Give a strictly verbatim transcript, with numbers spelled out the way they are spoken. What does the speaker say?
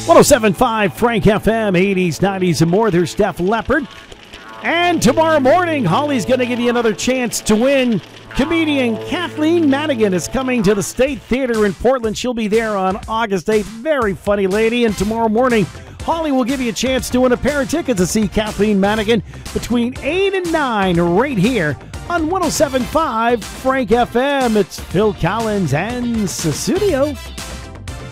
one oh seven point five Frank F M, eighties, nineties, and more. There's Def Leppard. And tomorrow morning, Holly's going to give you another chance to win. Comedian Kathleen Madigan is coming to the State Theater in Portland. She'll be there on August eighth. Very funny lady. And tomorrow morning, Holly will give you a chance to win a pair of tickets to see Kathleen Madigan between eight and nine right here on one oh seven point five Frank F M. It's Phil Collins and Sussudio.